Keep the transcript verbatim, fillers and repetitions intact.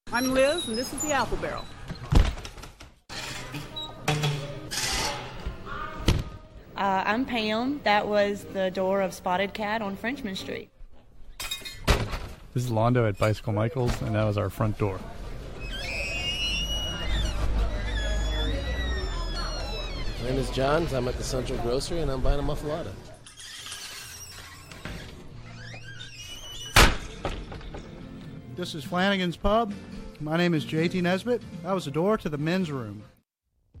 I'm Liz, and this is the Apple Barrel. Uh, I'm Pam. That was the door of Spotted Cat on Frenchman Street. This is Londo at Bicycle Michaels, and that was our front door. My name is John. I'm at the Central Grocery, and I'm buying a muffalata. This is Flanagan's Pub. My name is J T Nesbitt. I was the door to the men's room.